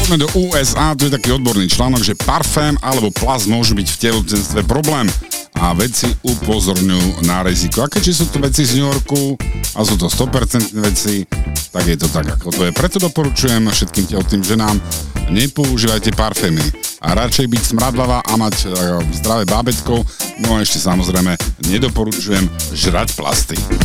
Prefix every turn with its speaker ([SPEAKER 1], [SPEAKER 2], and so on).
[SPEAKER 1] Poďme do USA, tu je taký odborný článok, že parfém alebo plast môžu byť v tehotenstve problém a vedci upozorňujú na riziko. A keďže sú to veci z New Yorku a sú to 100% veci, tak je to tak, ako to je. Preto doporučujem všetkým tehotným ženám, nepoužívajte parfémy a radšej byť smradlavá a mať zdravé bábätko. No a ešte samozrejme nedoporučujem žrať plasty.